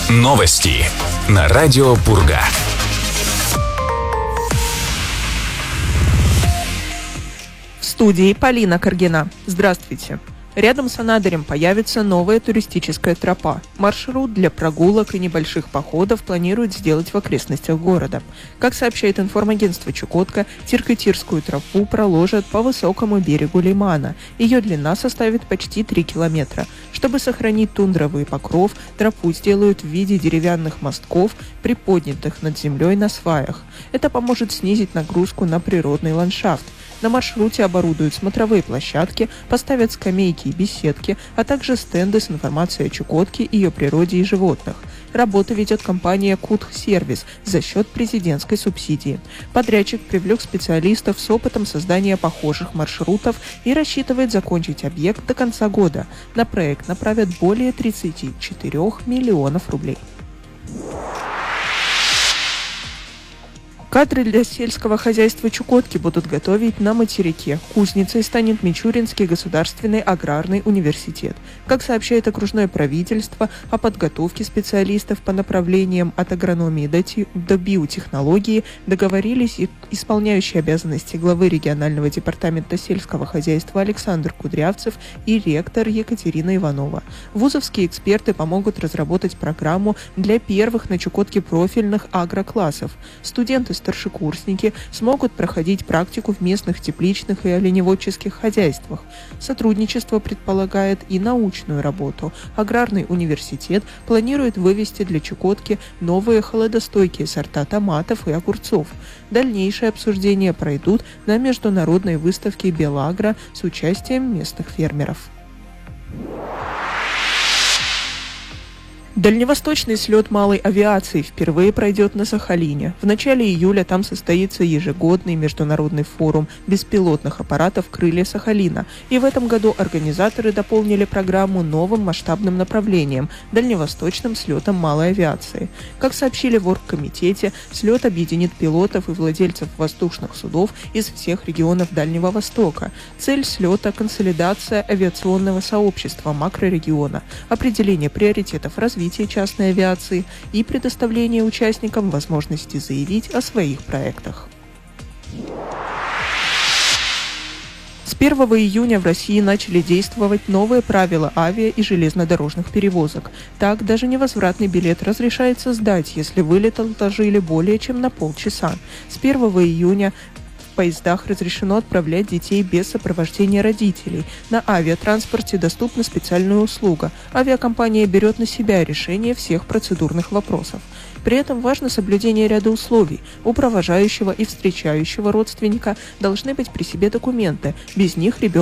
Новости на радио Пурга. В студии Полина Каргина. Здравствуйте. Рядом с Анадырем появится новая туристическая тропа. Маршрут для прогулок и небольших походов планируют сделать в окрестностях города. Как сообщает информагентство «Чукотка», Тиркотирскую тропу проложат по высокому берегу лимана. Ее длина составит почти 3 километра. Чтобы сохранить тундровый покров, тропу сделают в виде деревянных мостков, приподнятых над землей на сваях. Это поможет снизить нагрузку на природный ландшафт. На маршруте оборудуют смотровые площадки, поставят скамейки и беседки, а также стенды с информацией о Чукотке, ее природе и животных. Работу ведет компания «Кутх-сервис» за счет президентской субсидии. Подрядчик привлек специалистов с опытом создания похожих маршрутов и рассчитывает закончить объект до конца года. На проект направят более 34 миллионов рублей. Кадры для сельского хозяйства Чукотки будут готовить на материке. Кузницей станет Мичуринский государственный аграрный университет. Как сообщает окружное правительство, о подготовке специалистов по направлениям от агрономии до биотехнологии договорились и исполняющие обязанности главы регионального департамента сельского хозяйства Александр Кудрявцев и ректор Екатерина Иванова. Вузовские эксперты помогут разработать программу для первых на Чукотке профильных агроклассов. Старшекурсники смогут проходить практику в местных тепличных и оленеводческих хозяйствах. Сотрудничество предполагает и научную работу. Аграрный университет планирует вывести для Чукотки новые холодостойкие сорта томатов и огурцов. Дальнейшие обсуждения пройдут на международной выставке «Белагро» с участием местных фермеров. Дальневосточный слет малой авиации впервые пройдет на Сахалине. В начале июля там состоится ежегодный международный форум беспилотных аппаратов «Крылья Сахалина». И в этом году организаторы дополнили программу новым масштабным направлением – дальневосточным слетом малой авиации. Как сообщили в оргкомитете, слет объединит пилотов и владельцев воздушных судов из всех регионов Дальнего Востока. Цель слета – консолидация авиационного сообщества макрорегиона, определение приоритетов развития частной авиации и предоставление участникам возможности заявить о своих проектах. С 1 июня в России начали действовать новые правила авиа- и железнодорожных перевозок. Так, даже невозвратный билет разрешается сдать, если вылет отложили более чем на полчаса. С 1 июня в поездах разрешено отправлять детей без сопровождения родителей. На авиатранспорте доступна специальная услуга. Авиакомпания берет на себя решение всех процедурных вопросов. При этом важно соблюдение ряда условий. У провожающего и встречающего родственника должны быть при себе документы. Без них ребенок